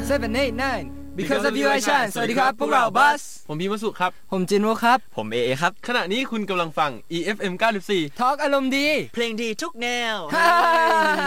789 Because of you I shine สวัสดีครับพวกเราบัสผมพีวสุครับผมจินโวครับผมเอครับขณะนี้คุณกำลังฟัง EFM 94 ทอล์กอารมณ์ดีเพลงดีทุกแนว